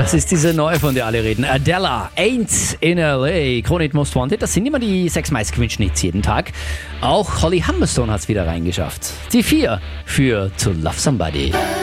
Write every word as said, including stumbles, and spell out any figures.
Das ist diese neue, von der alle reden. Adele, Ain't in L A. Krone Most Wanted, das sind immer die sechs meistgewünschten Hits jeden Tag. Auch Holly Humberstone hat es wieder reingeschafft. Die vier für To Love Somebody.